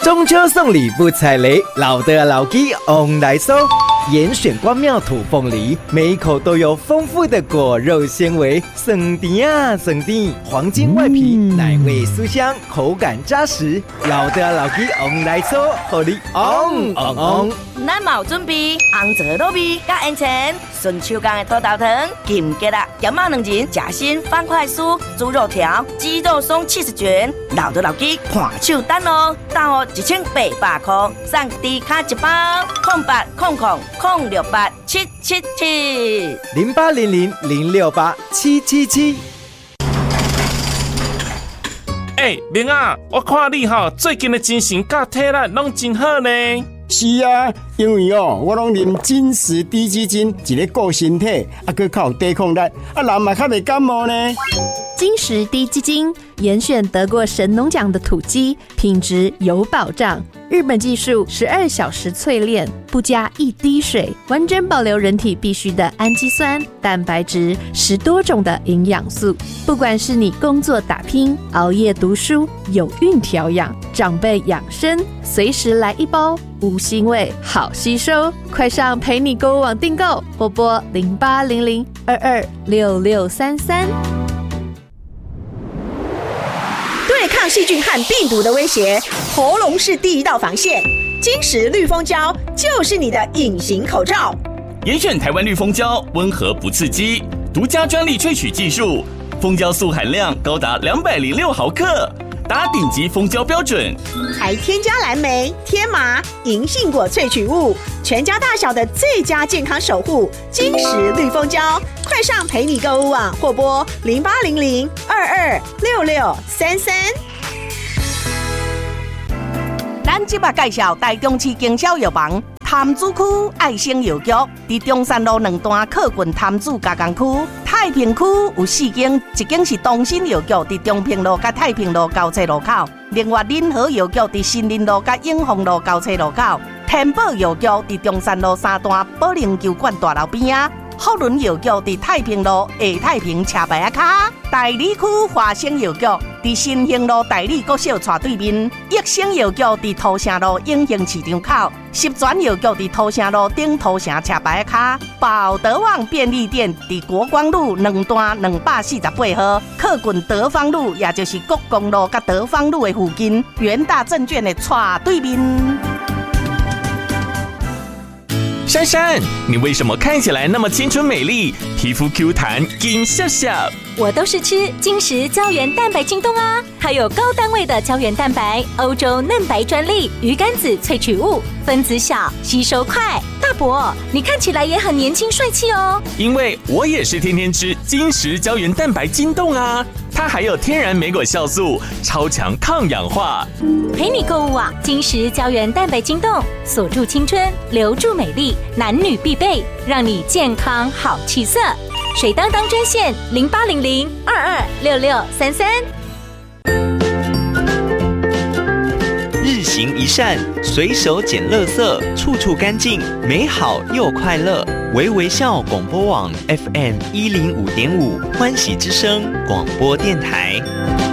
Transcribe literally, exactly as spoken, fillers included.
中秋送礼不踩雷，老的老鸡 on 来收。严选关庙土凤梨，每一口都有丰富的果肉纤维，酸甜啊酸甜，黄金外皮，嗯、奶味酥香，口感扎实。老的老鸡 on 来收，互你 on on on。 咱嘛有准备红枣糯米加烟肠，顺手工的土豆汤、金桔啦、咸肉两仁、夹心方块酥、猪肉条、鸡肉松七十卷，老的老鸡看手单哦，单哦一千八百块，送低卡一包，空八空空空六八七七七零八零零零六八七七七。 哎，明啊，我看你哈最近的精神甲体力拢真好呢。 是啊，因为哦，我拢啉金石低基金，一个顾身体，啊，佮较有抵抗力，啊，人嘛较袂感冒呢。 金石低基金严选得过神农奖的土鸡，品质有保障。日本技术十二小时淬炼，不加一滴水，完整保留人体必需的氨基酸、蛋白质，十多种的营养素。不管是你工作打拼、熬夜读书、有孕调养、长辈养生，随时来一包，无腥味，好吸收。快上陪你购物网订购，拨拨零八零零二二六六三三。 对抗细菌和病毒的威胁，喉咙是第一道防线。金石绿蜂胶就是你的隐形口罩。 严选台湾绿蜂胶，温和不刺激，独家专利萃取技术，蜂胶素含量高达两百零六毫克，达顶级蜂胶标准。 还添加蓝莓、天麻、银杏果萃取物，全家大小的最佳健康守护。金石绿蜂胶，快上陪你购物网或拨零八零零二二六六三三。 咱即摆介绍台中市经销药房潭子区爱生药局，伫中山路两段靠近潭子加工区。太平区有四间，一间是东兴药局，伫中平路甲太平路交叉路口；另外仁和药局伫新林路甲永丰路交叉路口；天宝药局伫中山路三段保龄球馆大楼边啊。福伦药局伫太平路下太平车牌啊卡，大理区华生药局伫新兴路大理国小斜对面，益生药局伫土城路永兴市场口，十全药局伫土城路顶土城车牌啊卡，保德旺便利店伫国光路两段两百四十八号，靠近德芳路，也就是国光路甲德芳路的附近，元大证券的斜对面。 珊珊，你为什么看起来那么青春美丽，皮肤 Q 弹，金笑笑？ 我都是吃金石胶原蛋白晶冻啊，它有高单位的胶原蛋白，欧洲嫩白专利，鱼肝子萃取物，分子小，吸收快。大伯，你看起来也很年轻帅气哦。 因为我也是天天吃金石胶原蛋白晶冻啊，它还有天然莓果酵素，超强抗氧化。 陪你购物网，金石胶原蛋白晶冻，锁住青春，留住美丽，男女必备，让你健康好气色。水当当专线零八零零二二六六三三。 日行一善，随手捡垃圾，处处干净，美好又快乐。微微笑广播网 F M 一零五点五，欢喜之声广播电台。